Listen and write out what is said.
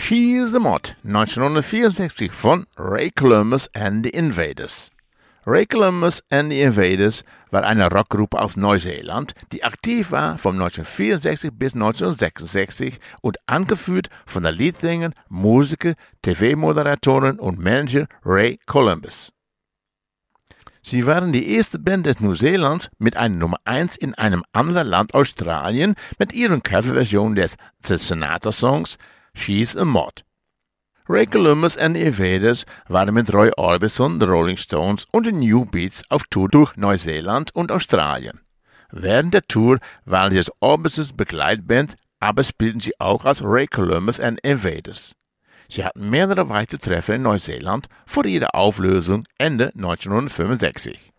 She's the Mod 1964 von Ray Columbus and the Invaders. Ray Columbus and the Invaders war eine Rockgruppe aus Neuseeland, die aktiv war von 1964 bis 1966 und angeführt von der Leadsänger, Musiker, TV-Moderatorin und Manager Ray Columbus. Sie waren die erste Band des Neuseelands mit einer Nummer 1 in einem anderen Land, Australien, mit ihren Coverversion des The Sinatra-Songs She's a Mod. Ray Columbus and the Invaders waren mit Roy Orbison, The Rolling Stones und den New Beats auf Tour durch Neuseeland und Australien. Während der Tour waren sie als Orbisons Begleitband, aber spielten sie auch als Ray Columbus and Invaders. Sie hatten mehrere weitere Treffen in Neuseeland vor ihrer Auflösung Ende 1965.